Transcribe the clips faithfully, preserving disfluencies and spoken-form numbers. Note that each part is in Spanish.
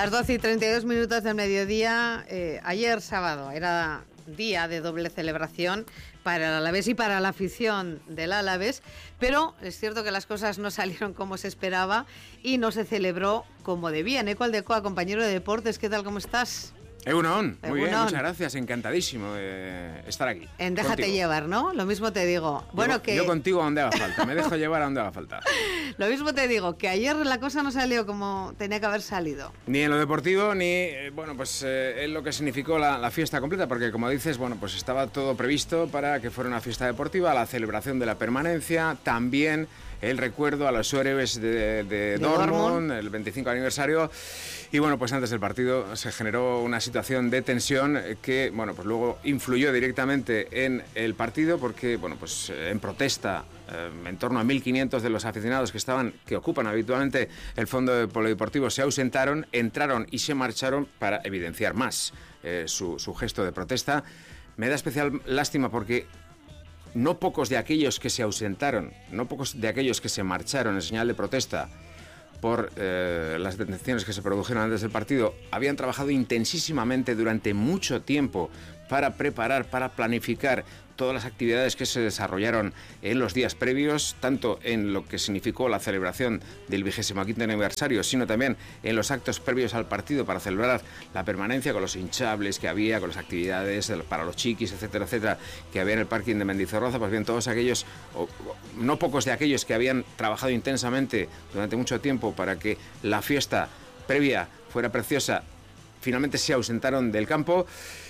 Las doce y treinta y dos minutos del mediodía, eh, ayer sábado, era día de doble celebración para el Alavés y para la afición del Alavés, pero es cierto que las cosas no salieron como se esperaba y no se celebró como debía. Neko Aldecoa, compañero de deportes, ¿qué tal, cómo estás? Egunon, muy Egunon. bien, muchas gracias, encantadísimo de estar aquí. En Déjate contigo. llevar, ¿no? Lo mismo te digo. Bueno, yo, que yo contigo a donde haga falta, me dejo llevar a donde haga falta. Lo mismo te digo, que ayer la cosa no salió como tenía que haber salido. Ni en lo deportivo, ni, eh, bueno, pues eh, en lo que significó la, la fiesta completa, porque como dices, bueno, pues estaba todo previsto para que fuera una fiesta deportiva, la celebración de la permanencia, también el recuerdo a los héroes de, de, de Dortmund, Dortmund, el veinticinco aniversario, y bueno, pues antes del partido se generó una situación de tensión que, bueno, pues luego influyó directamente en el partido, porque, bueno, pues en protesta, eh, en torno a mil quinientos de los aficionados que estaban, que ocupan habitualmente el fondo de polideportivo se ausentaron, entraron y se marcharon para evidenciar más eh, su, su gesto de protesta. Me da especial lástima porque no pocos de aquellos que se ausentaron, no pocos de aquellos que se marcharon en señal de protesta por eh, las detenciones que se produjeron antes del partido, habían trabajado intensísimamente durante mucho tiempo para preparar, para planificar todas las actividades que se desarrollaron en los días previos, tanto en lo que significó la celebración del vigésimo quinto aniversario, sino también en los actos previos al partido para celebrar la permanencia, con los hinchables que había, con las actividades para los chiquis, etcétera, etcétera, que había en el parking de Mendizorroza. Pues bien, todos aquellos, o, no pocos de aquellos que habían trabajado intensamente durante mucho tiempo para que la fiesta previa fuera preciosa, finalmente se ausentaron del campo.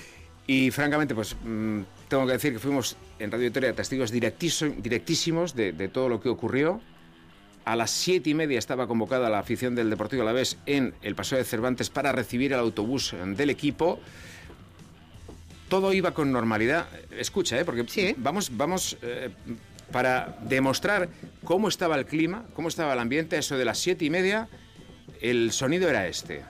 Y francamente, pues mmm, tengo que decir que fuimos en Radio Vitoria testigos directísimos de, de todo lo que ocurrió. A las siete y media estaba convocada la afición del Deportivo Alavés en el Paseo de Cervantes para recibir el autobús del equipo. Todo iba con normalidad. Escucha, ¿eh? Porque sí. vamos, vamos eh, para demostrar cómo estaba el clima, cómo estaba el ambiente. Eso de las siete y media, el sonido era este.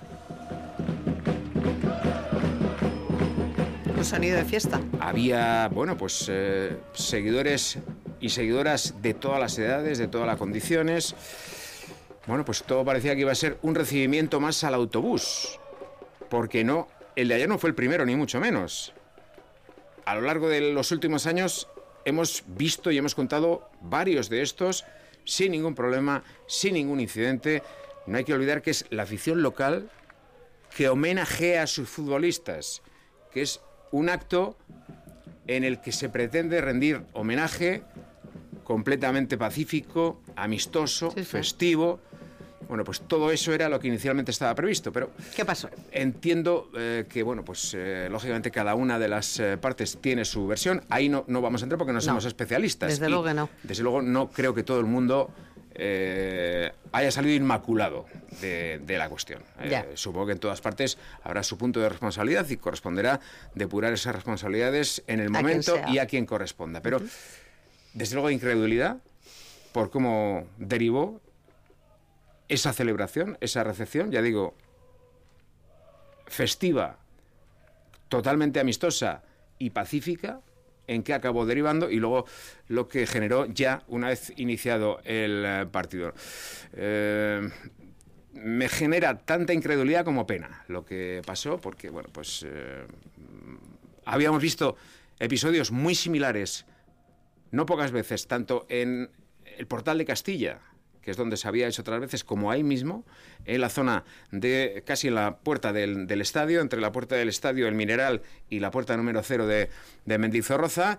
Un sonido de fiesta. Había, bueno, pues eh, seguidores y seguidoras de todas las edades, de todas las condiciones. Bueno, pues todo parecía que iba a ser un recibimiento más al autobús. Porque no, el de ayer no fue el primero, ni mucho menos. A lo largo de los últimos años hemos visto y hemos contado varios de estos sin ningún problema, sin ningún incidente. No hay que olvidar que es la afición local que homenajea a sus futbolistas, que es un acto en el que se pretende rendir homenaje completamente pacífico, amistoso, sí, sí. festivo. Bueno, pues todo eso era lo que inicialmente estaba previsto, pero ¿qué pasó? Entiendo eh, que, bueno, pues eh, lógicamente cada una de las eh, partes tiene su versión. Ahí no, no vamos a entrar porque no, no somos especialistas. Desde luego que no. Desde luego no creo que todo el mundo eh, haya salido inmaculado de, de la cuestión. Eh, supongo que en todas partes habrá su punto de responsabilidad y corresponderá depurar esas responsabilidades en el momento y a quien corresponda. Pero, uh-huh. desde luego, incredulidad por cómo derivó esa celebración, esa recepción, ya digo, festiva, totalmente amistosa y pacífica, en qué acabó derivando y luego lo que generó ya una vez iniciado el eh, partido. Eh, me genera tanta incredulidad como pena lo que pasó, porque, bueno, pues eh, habíamos visto episodios muy similares, no pocas veces, tanto en el Portal de Castilla, que es donde se había hecho otras veces, como ahí mismo, en la zona de, casi en la puerta del, del estadio, entre la puerta del estadio, el Mineral, y la puerta número cero de, de Mendizorroza.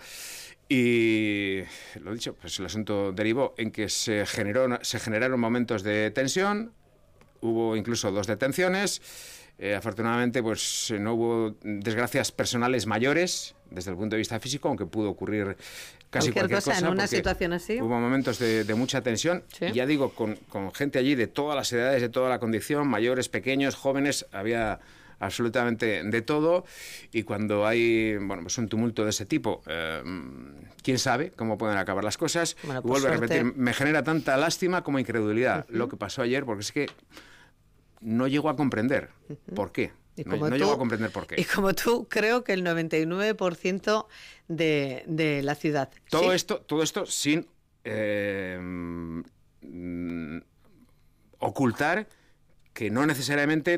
Y, lo dicho, pues el asunto derivó en que se, generó, se generaron momentos de tensión, hubo incluso dos detenciones. Eh, afortunadamente, pues no hubo desgracias personales mayores desde el punto de vista físico, aunque pudo ocurrir casi cualquier, cualquier cosa, cosa en una situación así. Hubo momentos de, de mucha tensión, ¿sí? Y ya digo, con, con gente allí de todas las edades, de toda la condición, mayores, pequeños, jóvenes, había absolutamente de todo. Y cuando hay, bueno, pues un tumulto de ese tipo, eh, quién sabe cómo pueden acabar las cosas. Bueno, vuelvo suerte. a repetir, me genera tanta lástima como incredulidad uh-huh. lo que pasó ayer, porque es que no llego a comprender uh-huh. por qué. Y no como no tú, llego a comprender por qué. Y como tú, creo que el noventa y nueve por ciento de, de la ciudad. Todo ¿Sí? esto, todo esto sin eh, mm, ocultar que no necesariamente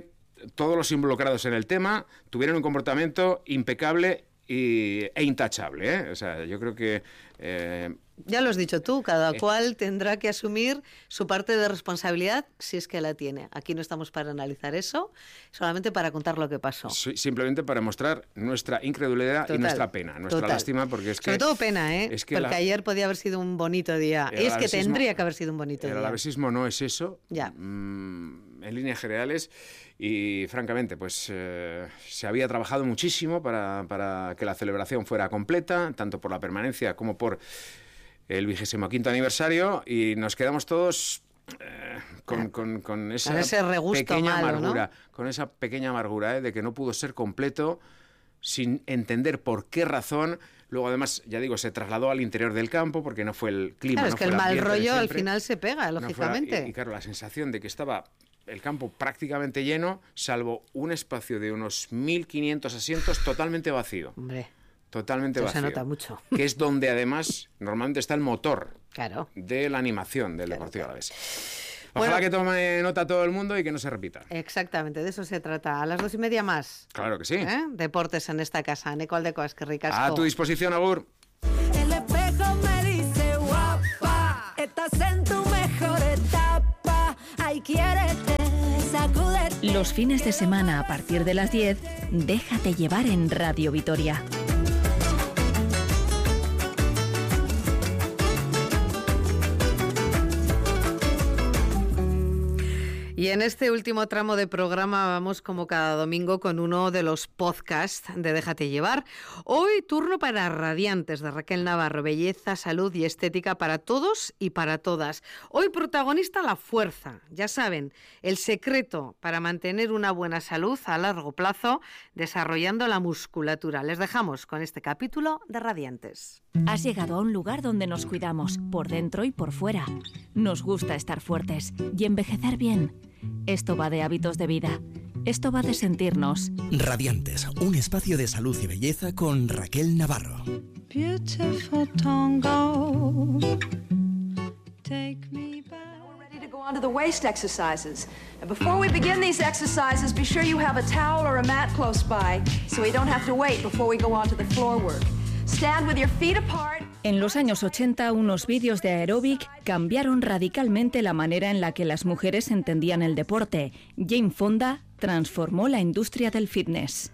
todos los involucrados en el tema tuvieron un comportamiento impecable y, e intachable, ¿eh? O sea, yo creo que... Eh, ya lo has dicho tú, cada eh, cual tendrá que asumir su parte de responsabilidad si es que la tiene. Aquí no estamos para analizar eso, solamente para contar lo que pasó. Sí, simplemente para mostrar nuestra incredulidad total, y nuestra pena, nuestra total. lástima, porque es que... Sobre todo pena, ¿eh? Es que porque la, ayer podía haber sido un bonito día. Es que tendría que haber sido un bonito el día. El alavesismo no es eso, ya. mmm, en líneas generales, y francamente, pues eh, se había trabajado muchísimo para, para que la celebración fuera completa, tanto por la permanencia como por el vigésimo quinto aniversario, y nos quedamos todos eh, con, con, con esa pequeña malo, amargura, ¿no? con esa pequeña amargura eh, de que no pudo ser completo, sin entender por qué razón. Luego, además, ya digo, se trasladó al interior del campo porque no fue el clima. Claro, no es que fue el mal rollo siempre, al final se pega, lógicamente. No fuera, y, y claro, la sensación de que estaba el campo prácticamente lleno, salvo un espacio de unos mil quinientos asientos totalmente vacío. Hombre. Totalmente Eso vacío. se nota mucho. Que es donde además normalmente está el motor claro. de la animación del claro, Deportivo Alavés. Bueno, ojalá que tome nota todo el mundo y que no se repita. Exactamente, de eso se trata. A las dos y media más. Claro que sí. ¿Eh? Deportes en esta casa. Neko Aldekoa, que ricasco. A tu disposición, Agur. El espejo me dice guapa, estás en tu mejor etapa. Ay, quiérete, sacúdete. Los fines de semana a partir de las diez, déjate llevar en Radio Vitoria. Y en este último tramo de programa vamos como cada domingo con uno de los podcasts de Déjate Llevar. Hoy turno para Radiantes de Raquel Navarro, belleza, salud y estética para todos y para todas. Hoy protagonista la fuerza, ya saben, el secreto para mantener una buena salud a largo plazo, desarrollando la musculatura. Les dejamos con este capítulo de Radiantes. Has llegado a un lugar donde nos cuidamos, por dentro y por fuera. Nos gusta estar fuertes y envejecer bien. Esto va de hábitos de vida. Esto va de sentirnos. Radiantes, un espacio de salud y belleza con Raquel Navarro. Beautiful Tongo, take me back. We're ready to go on to the waist exercises. And before we begin these exercises, be sure you have a towel or a mat close by so we don't have to wait before we go on to the floor work. Stand with your feet apart. En los años ochenta, unos vídeos de aeróbic cambiaron radicalmente la manera en la que las mujeres entendían el deporte. Jane Fonda transformó la industria del fitness.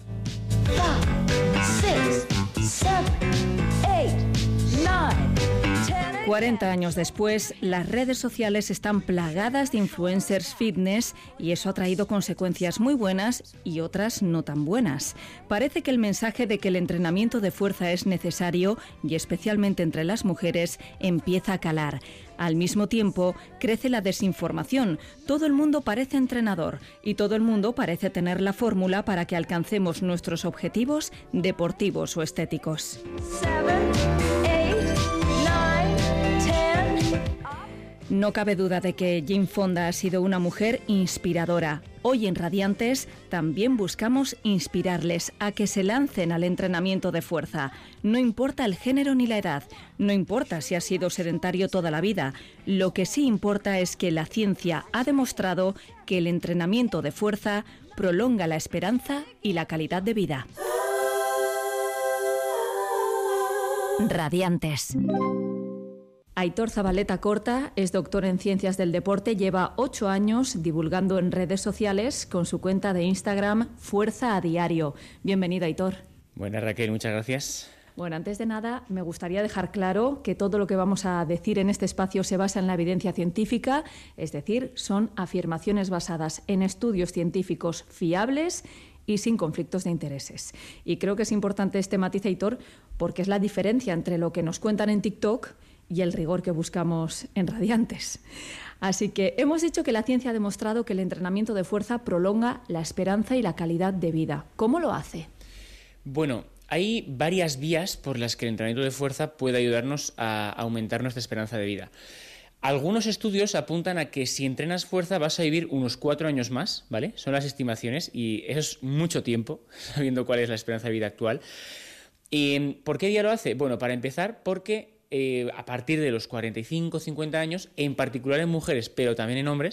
Five, six, seven, eight, nine, ten. cuarenta años después, las redes sociales están plagadas de influencers fitness y eso ha traído consecuencias muy buenas y otras no tan buenas. Parece que el mensaje de que el entrenamiento de fuerza es necesario, y especialmente entre las mujeres, empieza a calar. Al mismo tiempo, crece la desinformación. Todo el mundo parece entrenador y todo el mundo parece tener la fórmula para que alcancemos nuestros objetivos deportivos o estéticos. Seven, eight, nine, ten. No cabe duda de que Jane Fonda ha sido una mujer inspiradora. Hoy en Radiantes también buscamos inspirarles a que se lancen al entrenamiento de fuerza. No importa el género ni la edad, no importa si has sido sedentario toda la vida. Lo que sí importa es que la ciencia ha demostrado que el entrenamiento de fuerza prolonga la esperanza y la calidad de vida. Radiantes. Aitor Zabaleta Corta es doctor en Ciencias del Deporte, lleva ocho años divulgando en redes sociales con su cuenta de Instagram Fuerza a Diario. Bienvenido, Aitor. Buenas, Raquel, muchas gracias. Bueno, antes de nada, me gustaría dejar claro que todo lo que vamos a decir en este espacio se basa en la evidencia científica, es decir, son afirmaciones basadas en estudios científicos fiables y sin conflictos de intereses. Y creo que es importante este matiz, Aitor, porque es la diferencia entre lo que nos cuentan en TikTok y el rigor que buscamos en Radiantes. Así que hemos dicho que la ciencia ha demostrado que el entrenamiento de fuerza prolonga la esperanza y la calidad de vida. ¿Cómo lo hace? Bueno, hay varias vías por las que el entrenamiento de fuerza puede ayudarnos a aumentar nuestra esperanza de vida. Algunos estudios apuntan a que si entrenas fuerza vas a vivir unos cuatro años más, ¿vale? Son las estimaciones y eso es mucho tiempo, sabiendo cuál es la esperanza de vida actual. ¿Y por qué día lo hace? Bueno, para empezar, porque Eh, a partir de los cuarenta y cinco a cincuenta años, en particular en mujeres, pero también en hombres,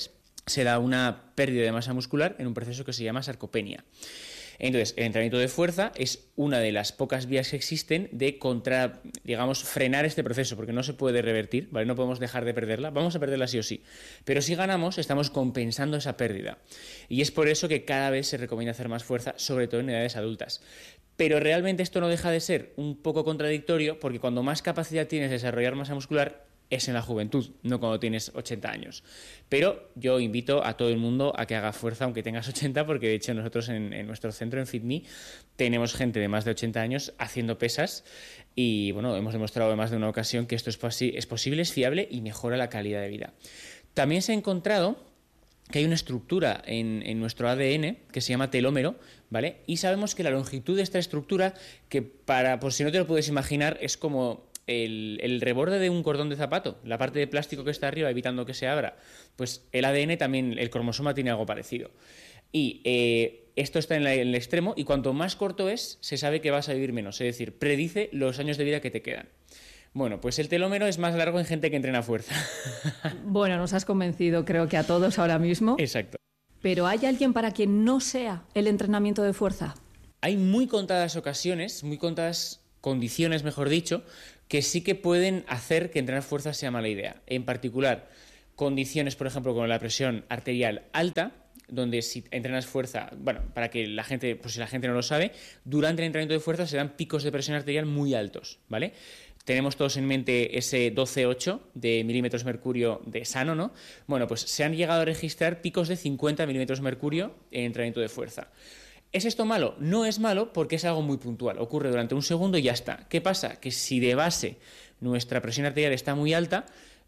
se da una pérdida de masa muscular en un proceso que se llama sarcopenia. Entonces, el entrenamiento de fuerza es una de las pocas vías que existen de contra, digamos, frenar este proceso, porque no se puede revertir, ¿vale? No podemos dejar de perderla, vamos a perderla sí o sí. Pero si ganamos, estamos compensando esa pérdida. Y es por eso que cada vez se recomienda hacer más fuerza, sobre todo en edades adultas. Pero realmente esto no deja de ser un poco contradictorio, porque cuando más capacidad tienes de desarrollar masa muscular, es en la juventud, no cuando tienes ochenta años. Pero yo invito a todo el mundo a que haga fuerza aunque tengas ochenta, porque de hecho nosotros en, en nuestro centro, en FitMe, tenemos gente de más de ochenta años haciendo pesas y bueno, hemos demostrado en más de una ocasión que esto es, posi- es posible, es fiable y mejora la calidad de vida. También se ha encontrado que hay una estructura en, en nuestro A D N que se llama telómero, ¿vale? Y sabemos que la longitud de esta estructura, que para, por si no te lo puedes imaginar, es como El, el reborde de un cordón de zapato, la parte de plástico que está arriba evitando que se abra, pues el A D N también, el cromosoma tiene algo parecido. Y eh, esto está en, la, en el extremo y cuanto más corto es, se sabe que vas a vivir menos, es decir, predice los años de vida que te quedan. Bueno, pues el telómero es más largo en gente que entrena fuerza. Bueno, nos has convencido creo que a todos ahora mismo. Exacto. Pero ¿hay alguien para quien no sea el entrenamiento de fuerza? Hay muy contadas ocasiones, muy contadas condiciones, mejor dicho, que sí que pueden hacer que entrenar fuerza sea mala idea. En particular, condiciones, por ejemplo, con la presión arterial alta, donde si entrenas fuerza, bueno, para que la gente, pues si la gente no lo sabe, durante el entrenamiento de fuerza se dan picos de presión arterial muy altos, ¿vale? Tenemos todos en mente ese doce coma ocho de milímetros mercurio de sano, ¿no? Bueno, pues se han llegado a registrar picos de cincuenta milímetros mercurio en entrenamiento de fuerza. ¿Es esto malo? No es malo porque es algo muy puntual. Ocurre durante un segundo y ya está. ¿Qué pasa? Que si de base nuestra presión arterial está muy alta,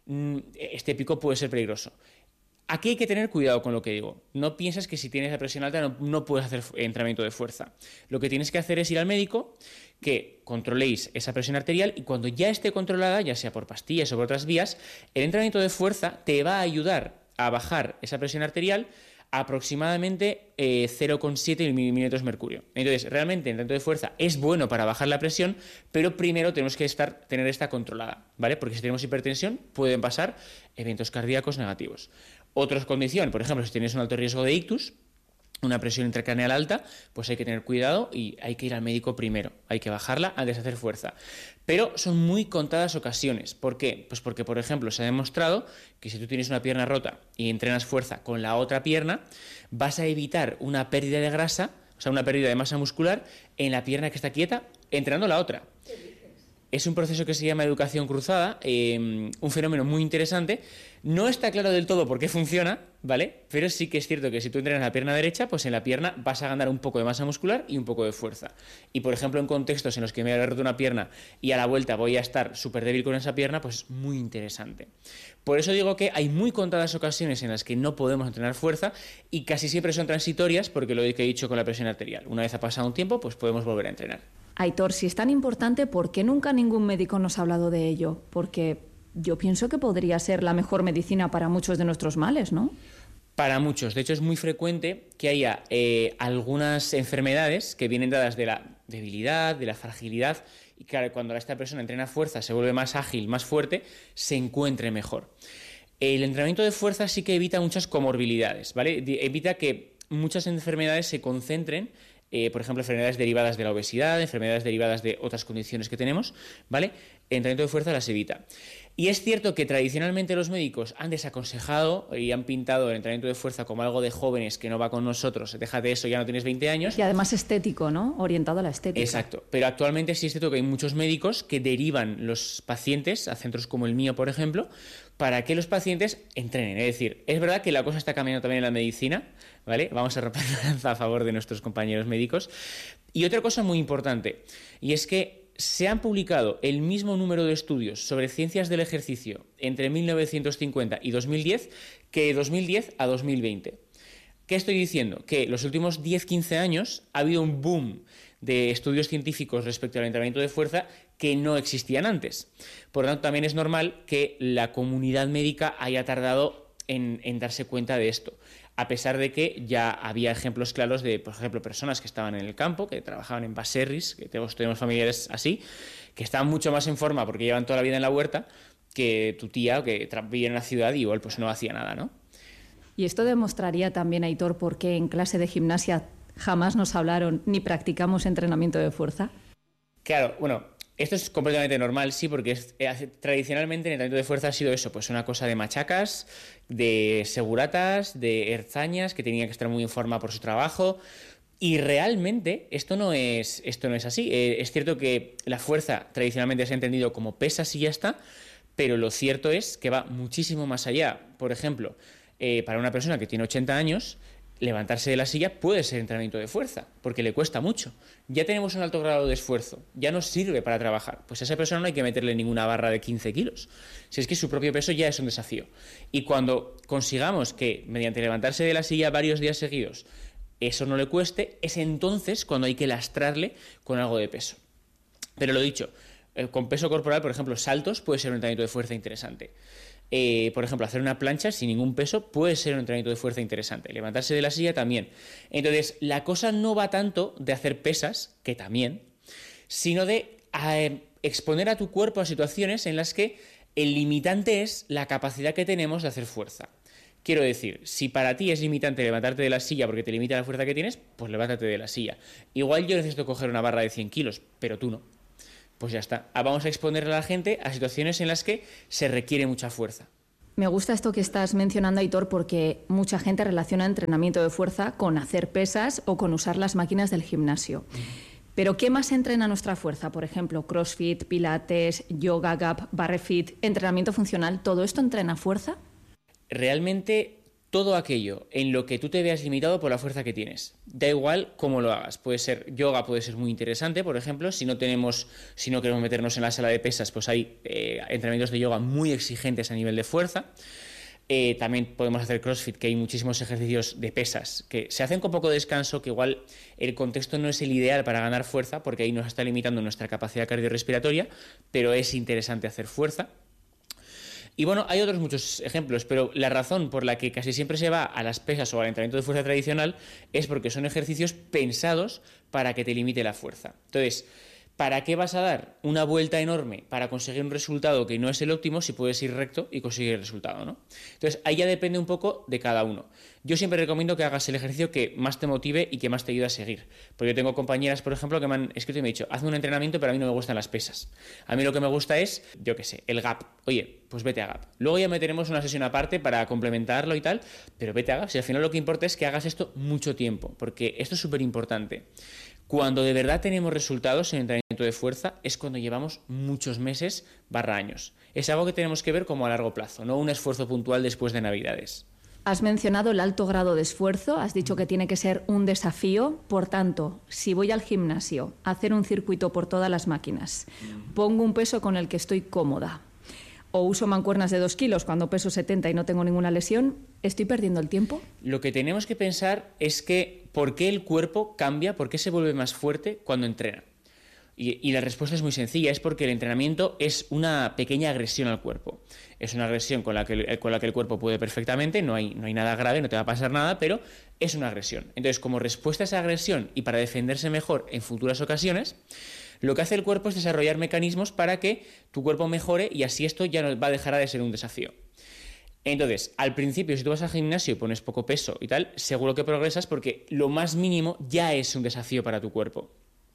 este pico puede ser peligroso. Aquí hay que tener cuidado con lo que digo. No pienses que si tienes la presión alta no, no puedes hacer entrenamiento de fuerza. Lo que tienes que hacer es ir al médico, que controléis esa presión arterial y cuando ya esté controlada, ya sea por pastillas o por otras vías, el entrenamiento de fuerza te va a ayudar a bajar esa presión arterial aproximadamente eh, cero coma siete milímetros mercurio. Entonces, realmente el entrenamiento de fuerza es bueno para bajar la presión, pero primero tenemos que estar, tener esta controlada, ¿vale? Porque si tenemos hipertensión pueden pasar eventos cardíacos negativos. Otra condición, por ejemplo, si tienes un alto riesgo de ictus, una presión intracraneal alta, pues hay que tener cuidado y hay que ir al médico primero. Hay que bajarla antes de hacer fuerza. Pero son muy contadas ocasiones. ¿Por qué? Pues porque, por ejemplo, se ha demostrado que si tú tienes una pierna rota y entrenas fuerza con la otra pierna, vas a evitar una pérdida de grasa, o sea, una pérdida de masa muscular en la pierna que está quieta, entrenando la otra. Es un proceso que se llama educación cruzada, eh, un fenómeno muy interesante. No está claro del todo por qué funciona, ¿vale? Pero sí que es cierto que si tú entrenas la pierna derecha, pues en la pierna vas a ganar un poco de masa muscular y un poco de fuerza. Y, por ejemplo, en contextos en los que me he roto una pierna y a la vuelta voy a estar súper débil con esa pierna, pues es muy interesante. Por eso digo que hay muy contadas ocasiones en las que no podemos entrenar fuerza y casi siempre son transitorias, porque lo que he dicho con la presión arterial. Una vez ha pasado un tiempo, pues podemos volver a entrenar. Aitor, si es tan importante, ¿por qué nunca ningún médico nos ha hablado de ello? Porque yo pienso que podría ser la mejor medicina para muchos de nuestros males, ¿no? Para muchos. De hecho, es muy frecuente que haya eh, algunas enfermedades que vienen dadas de la debilidad, de la fragilidad, y claro, cuando esta persona entrena fuerza, se vuelve más ágil, más fuerte, se encuentre mejor. El entrenamiento de fuerza sí que evita muchas comorbilidades, ¿vale? Evita que muchas enfermedades se concentren, eh, por ejemplo, enfermedades derivadas de la obesidad, enfermedades derivadas de otras condiciones que tenemos, ¿vale? El entrenamiento de fuerza las evita. Y es cierto que tradicionalmente los médicos han desaconsejado y han pintado el entrenamiento de fuerza como algo de jóvenes que no va con nosotros, déjate eso, ya no tienes veinte años. Y además estético, ¿no? Orientado a la estética. Exacto, pero actualmente sí es cierto que hay muchos médicos que derivan los pacientes a centros como el mío, por ejemplo, para que los pacientes entrenen. Es decir, es verdad que la cosa está cambiando también en la medicina, ¿vale? Vamos a romper la lanza a favor de nuestros compañeros médicos. Y otra cosa muy importante, y es que se han publicado el mismo número de estudios sobre ciencias del ejercicio entre mil novecientos cincuenta y dos mil diez que de dos mil diez a dos mil veinte. ¿Qué estoy diciendo? Que los últimos diez a quince años ha habido un boom de estudios científicos respecto al entrenamiento de fuerza que no existían antes. Por lo tanto, también es normal que la comunidad médica haya tardado en, en darse cuenta de esto, a pesar de que ya había ejemplos claros de, por ejemplo, personas que estaban en el campo, que trabajaban en baserris, que tenemos, tenemos familiares así, que estaban mucho más en forma porque llevan toda la vida en la huerta, que tu tía, que vivía en la ciudad y igual pues no hacía nada, ¿no? Y esto demostraría también, Aitor, por qué en clase de gimnasia jamás nos hablaron ni practicamos entrenamiento de fuerza. Claro, bueno, esto es completamente normal, sí, porque es, eh, tradicionalmente el entrenamiento de fuerza ha sido eso, pues una cosa de machacas, de seguratas, de herzañas, que tenían que estar muy en forma por su trabajo. Y realmente esto no es, esto no es así. Eh, es cierto que la fuerza tradicionalmente se ha entendido como pesas y ya está, pero lo cierto es que va muchísimo más allá. Por ejemplo, eh, para una persona que tiene ochenta años, levantarse de la silla puede ser entrenamiento de fuerza, porque le cuesta mucho. Ya tenemos un alto grado de esfuerzo, ya nos sirve para trabajar. Pues a esa persona no hay que meterle ninguna barra de quince kilos. Si es que su propio peso ya es un desafío. Y cuando consigamos que, mediante levantarse de la silla varios días seguidos, eso no le cueste, es entonces cuando hay que lastrarle con algo de peso. Pero lo dicho, eh, con peso corporal, por ejemplo, saltos puede ser un entrenamiento de fuerza interesante. Eh, por ejemplo, hacer una plancha sin ningún peso puede ser un entrenamiento de fuerza interesante. Levantarse de la silla también. Entonces, la cosa no va tanto de hacer pesas, que también, sino de eh, exponer a tu cuerpo a situaciones en las que el limitante es la capacidad que tenemos de hacer fuerza. Quiero decir, si para ti es limitante levantarte de la silla porque te limita la fuerza que tienes, pues levántate de la silla. Igual yo necesito coger una barra de cien kilos, pero tú no. Pues ya está. Vamos a exponer a la gente a situaciones en las que se requiere mucha fuerza. Me gusta esto que estás mencionando, Aitor, porque mucha gente relaciona entrenamiento de fuerza con hacer pesas o con usar las máquinas del gimnasio. Pero ¿qué más entrena nuestra fuerza? Por ejemplo, CrossFit, Pilates, Yoga, Gap, Barrefit, entrenamiento funcional. ¿Todo esto entrena fuerza? Realmente todo aquello en lo que tú te veas limitado por la fuerza que tienes. Da igual cómo lo hagas. Puede ser yoga, puede ser muy interesante, por ejemplo, si no tenemos, si no queremos meternos en la sala de pesas, pues hay eh, entrenamientos de yoga muy exigentes a nivel de fuerza. Eh, también podemos hacer CrossFit, que hay muchísimos ejercicios de pesas que se hacen con poco descanso, que igual el contexto no es el ideal para ganar fuerza, porque ahí nos está limitando nuestra capacidad cardiorrespiratoria, pero es interesante hacer fuerza. Y bueno, hay otros muchos ejemplos, pero la razón por la que casi siempre se va a las pesas o al entrenamiento de fuerza tradicional es porque son ejercicios pensados para que te limite la fuerza. Entonces, ¿para qué vas a dar una vuelta enorme para conseguir un resultado que no es el óptimo si puedes ir recto y conseguir el resultado, ¿no? Entonces, ahí ya depende un poco de cada uno. Yo siempre recomiendo que hagas el ejercicio que más te motive y que más te ayude a seguir. Porque yo tengo compañeras, por ejemplo, que me han escrito y me han dicho, hazme un entrenamiento, pero a mí no me gustan las pesas. A mí lo que me gusta es, yo qué sé, el gap. Oye, pues vete a gap. Luego ya meteremos una sesión aparte para complementarlo y tal, pero vete a gap. Si al final lo que importa es que hagas esto mucho tiempo, porque esto es súper importante. Cuando de verdad tenemos resultados en entrenamiento de fuerza es cuando llevamos muchos meses barra años. Es algo que tenemos que ver como a largo plazo, no un esfuerzo puntual después de Navidades. Has mencionado el alto grado de esfuerzo, has dicho que tiene que ser un desafío. Por tanto, si voy al gimnasio a hacer un circuito por todas las máquinas, pongo un peso con el que estoy cómoda, o uso mancuernas de dos kilos cuando peso setenta y no tengo ninguna lesión, ¿estoy perdiendo el tiempo? Lo que tenemos que pensar es que ¿por qué el cuerpo cambia? ¿Por qué se vuelve más fuerte cuando entrena? Y, y la respuesta es muy sencilla, es porque el entrenamiento es una pequeña agresión al cuerpo. Es una agresión con la que, con la que el cuerpo puede perfectamente, no hay, no hay nada grave, no te va a pasar nada, pero es una agresión. Entonces, como respuesta a esa agresión y para defenderse mejor en futuras ocasiones, lo que hace el cuerpo es desarrollar mecanismos para que tu cuerpo mejore y así esto ya no va a dejar de ser un desafío. Entonces, al principio, si tú vas al gimnasio y pones poco peso y tal, seguro que progresas porque lo más mínimo ya es un desafío para tu cuerpo.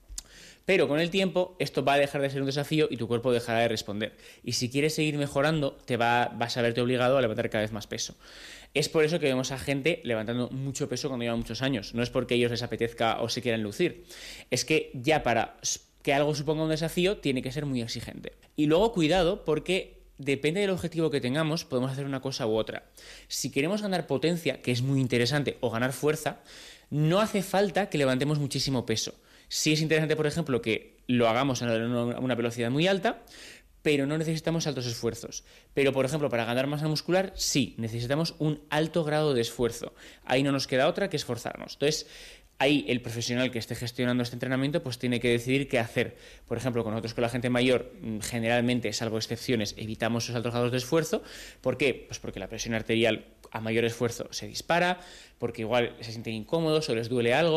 Pero con el tiempo esto va a dejar de ser un desafío y tu cuerpo dejará de responder. Y si quieres seguir mejorando, te va, vas a verte obligado a levantar cada vez más peso. Es por eso que vemos a gente levantando mucho peso cuando llevan muchos años. No es porque a ellos les apetezca o se quieran lucir. Es que ya para que algo suponga un desafío tiene que ser muy exigente. Y luego cuidado porque depende del objetivo que tengamos, podemos hacer una cosa u otra. Si queremos ganar potencia, que es muy interesante, o ganar fuerza, no hace falta que levantemos muchísimo peso. Sí es interesante, por ejemplo, que lo hagamos a una velocidad muy alta, pero no necesitamos altos esfuerzos. Pero, por ejemplo, para ganar masa muscular, sí, necesitamos un alto grado de esfuerzo. Ahí no nos queda otra que esforzarnos. Entonces, ahí el profesional que esté gestionando este entrenamiento pues tiene que decidir qué hacer. Por ejemplo, con nosotros, con la gente mayor, generalmente, salvo excepciones, evitamos esos altos grados de esfuerzo. ¿Por qué? Pues porque la presión arterial a mayor esfuerzo se dispara, porque igual se sienten incómodos o les duele algo.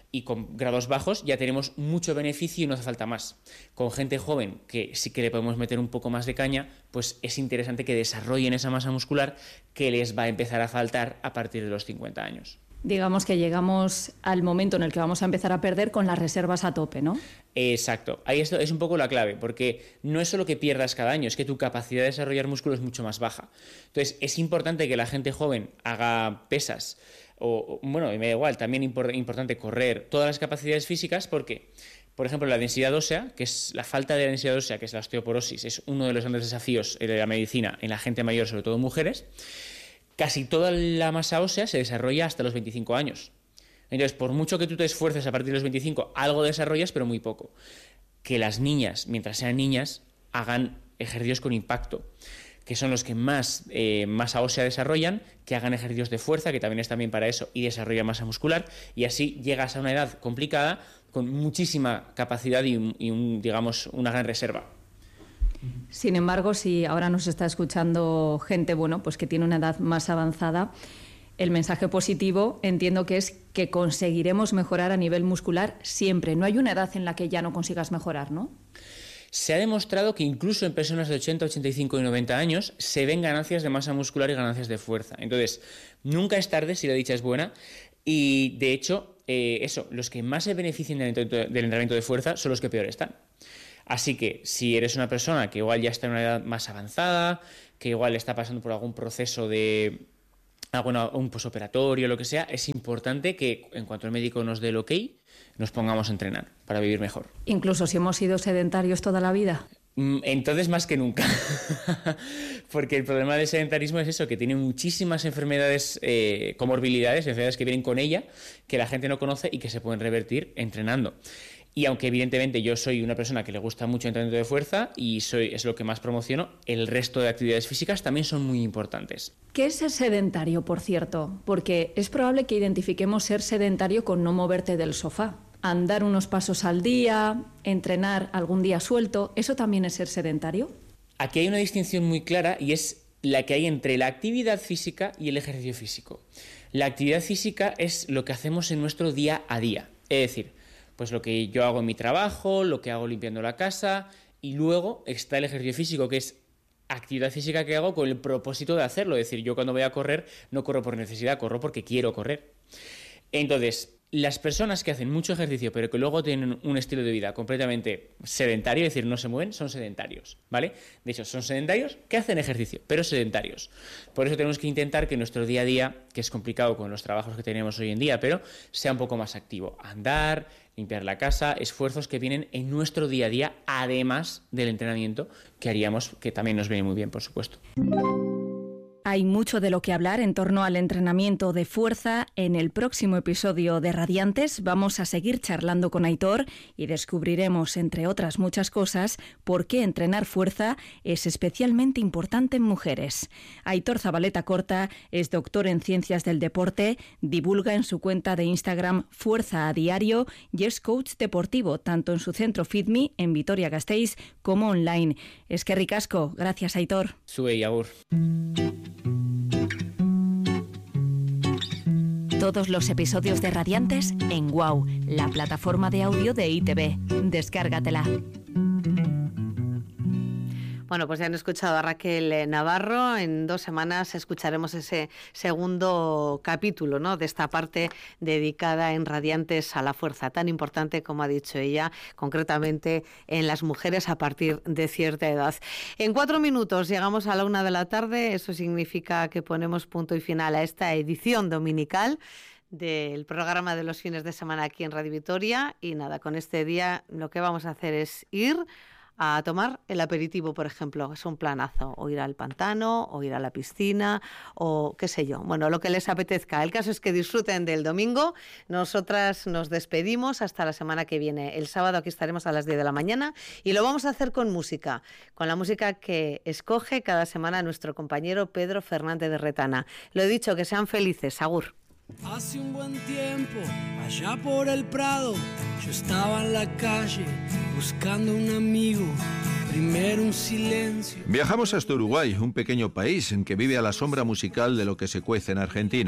y con grados bajos ya tenemos mucho beneficio y no hace falta más. Con gente joven que sí que le podemos meter un poco más de caña, pues es interesante que desarrollen esa masa muscular que les va a empezar a faltar a partir de los cincuenta años. Digamos que llegamos al momento en el que vamos a empezar a perder con las reservas a tope, ¿no? Exacto. Ahí esto es un poco la clave, porque no es solo que pierdas cada año, es que tu capacidad de desarrollar músculo es mucho más baja. Entonces, es importante que la gente joven haga pesas, o, bueno, me da igual, también es impor- importante correr todas las capacidades físicas, porque, por ejemplo, la densidad ósea, que es la falta de densidad ósea, que es la osteoporosis, es uno de los grandes desafíos de la medicina en la gente mayor, sobre todo mujeres. Casi toda la masa ósea se desarrolla hasta los veinticinco años. Entonces, por mucho que tú te esfuerces a partir de los veinticinco, algo desarrollas, pero muy poco. Que las niñas, mientras sean niñas, hagan ejercicios con impacto, que son los que más eh, masa ósea desarrollan, que hagan ejercicios de fuerza, que también están bien para eso, y desarrollan masa muscular, y así llegas a una edad complicada con muchísima capacidad y, un, y un, digamos, una gran reserva. Sin embargo, si ahora nos está escuchando gente, bueno, pues que tiene una edad más avanzada, el mensaje positivo entiendo que es que conseguiremos mejorar a nivel muscular siempre. No hay una edad en la que ya no consigas mejorar, ¿no? Se ha demostrado que incluso en personas de ochenta, ochenta y cinco y noventa años se ven ganancias de masa muscular y ganancias de fuerza. Entonces, nunca es tarde si la dicha es buena. Y, de hecho, eh, eso, los que más se benefician del entrenamiento de fuerza son los que peor están. Así que si eres una persona que igual ya está en una edad más avanzada, que igual está pasando por algún proceso de alguna, un posoperatorio, lo que sea, es importante que en cuanto el médico nos dé el ok, nos pongamos a entrenar para vivir mejor. Incluso si hemos sido sedentarios toda la vida. Entonces más que nunca, porque el problema del sedentarismo es eso, que tiene muchísimas enfermedades, eh, comorbilidades, enfermedades que vienen con ella, que la gente no conoce y que se pueden revertir entrenando. Y aunque evidentemente yo soy una persona que le gusta mucho el entrenamiento de fuerza y soy, es lo que más promociono, el resto de actividades físicas también son muy importantes. ¿Qué es ser sedentario, por cierto? Porque es probable que identifiquemos ser sedentario con no moverte del sofá. Andar unos pasos al día, entrenar algún día suelto, ¿eso también es ser sedentario? Aquí hay una distinción muy clara y es la que hay entre la actividad física y el ejercicio físico. La actividad física es lo que hacemos en nuestro día a día, es decir, pues lo que yo hago en mi trabajo, lo que hago limpiando la casa, y luego está el ejercicio físico, que es actividad física que hago con el propósito de hacerlo. Es decir, yo cuando voy a correr no corro por necesidad, corro porque quiero correr. Entonces, las personas que hacen mucho ejercicio pero que luego tienen un estilo de vida completamente sedentario, es decir, no se mueven, son sedentarios, ¿vale? De hecho, son sedentarios que hacen ejercicio, pero sedentarios. Por eso tenemos que intentar que nuestro día a día, que es complicado con los trabajos que tenemos hoy en día, pero sea un poco más activo. Andar, limpiar la casa, esfuerzos que vienen en nuestro día a día, además del entrenamiento que haríamos, que también nos viene muy bien, por supuesto. Hay mucho de lo que hablar en torno al entrenamiento de fuerza. En el próximo episodio de Radiantes vamos a seguir charlando con Aitor y descubriremos, entre otras muchas cosas, por qué entrenar fuerza es especialmente importante en mujeres. Aitor Zabaleta Corta es doctor en Ciencias del Deporte, divulga en su cuenta de Instagram Fuerza a Diario y es coach deportivo, tanto en su centro FitMe en Vitoria-Gasteiz como online. Eskerrik asko. Gracias, Aitor. Sube y agur. Todos los episodios de Radiantes en Wow, la plataforma de audio de I T V. Descárgatela. Bueno, pues ya han escuchado a Raquel Navarro. En dos semanas escucharemos ese segundo capítulo, ¿no?, de esta parte dedicada en Radiantes a la fuerza, tan importante como ha dicho ella, concretamente en las mujeres a partir de cierta edad. En cuatro minutos llegamos a la una de la tarde. Eso significa que ponemos punto y final a esta edición dominical del programa de los fines de semana aquí en Radio Vitoria. Y nada, con este día lo que vamos a hacer es ir a tomar el aperitivo, por ejemplo. Es un planazo, o ir al pantano, o ir a la piscina, o qué sé yo, bueno, lo que les apetezca. El caso es que disfruten del domingo. Nosotras nos despedimos hasta la semana que viene. El sábado aquí estaremos a las diez de la mañana y lo vamos a hacer con música, con la música que escoge cada semana nuestro compañero Pedro Fernández de Retana. Lo he dicho, que sean felices. Agur. Hace un buen tiempo, allá por el Prado, yo estaba en la calle buscando un amigo, primero un silencio. Viajamos hasta Uruguay, un pequeño país en que vive a la sombra musical de lo que se cuece en Argentina.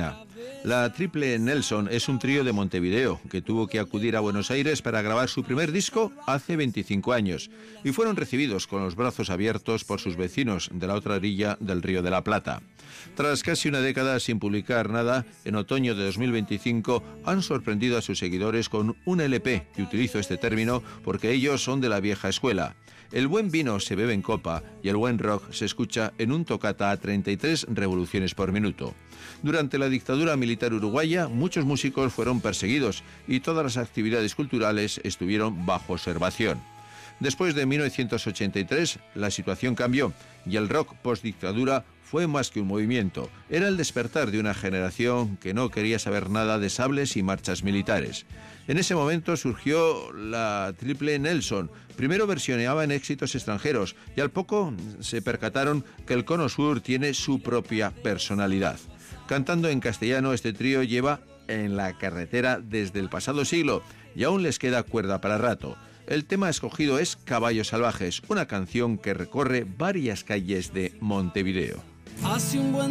La Triple Nelson es un trío de Montevideo que tuvo que acudir a Buenos Aires para grabar su primer disco hace veinticinco años y fueron recibidos con los brazos abiertos por sus vecinos de la otra orilla del Río de la Plata. Tras casi una década sin publicar nada, en otoño de dos mil veinticinco han sorprendido a sus seguidores con un L P, y utilizo este término porque ellos son de la vieja escuela. El buen vino se bebe en copa y el buen rock se escucha en un toccata a treinta y tres revoluciones por minuto. Durante la dictadura militar uruguaya, muchos músicos fueron perseguidos y todas las actividades culturales estuvieron bajo observación. Después de mil novecientos ochenta y tres, la situación cambió y el rock post-dictadura fue más que un movimiento. Era el despertar de una generación que no quería saber nada de sables y marchas militares. En ese momento surgió la Triple Nelson. Primero versioneaba en éxitos extranjeros y al poco se percataron que el Cono Sur tiene su propia personalidad. Cantando en castellano, este trío lleva en la carretera desde el pasado siglo y aún les queda cuerda para rato. El tema escogido es Caballos Salvajes, una canción que recorre varias calles de Montevideo. Hace un buen